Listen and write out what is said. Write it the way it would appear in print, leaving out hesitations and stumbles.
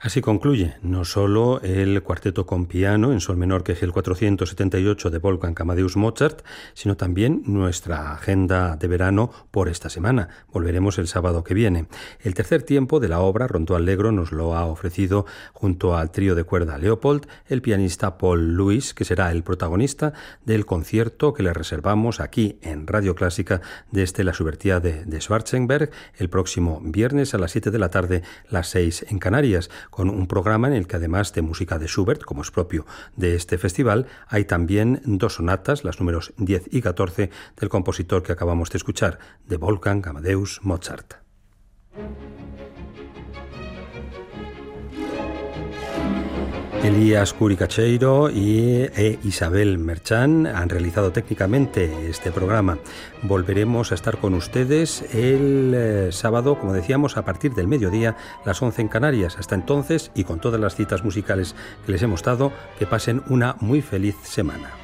Así concluye no solo el cuarteto con piano en sol menor que es el 478 de Wolfgang Amadeus Mozart, sino también nuestra agenda de verano por esta semana. Volveremos el sábado que viene. El tercer tiempo de la obra Rondó Allegro nos lo ha ofrecido junto al trío de cuerda Leopold el pianista Paul Lewis, que será el protagonista del concierto que le reservamos aquí en Radio Clásica desde la Subertía de Schwarzenberg el próximo viernes a las 7 de la tarde, las 6 en Canarias, con un programa en el que además de música de Schubert, como es propio de este festival, hay también dos sonatas, las números 10 y 14, del compositor que acabamos de escuchar, de Wolfgang Amadeus Mozart. Elías Curicacheiro y Isabel Merchán han realizado técnicamente este programa. Volveremos a estar con ustedes el sábado, como decíamos, a partir del mediodía, las 11 en Canarias. Hasta entonces, y con todas las citas musicales que les hemos dado, que pasen una muy feliz semana.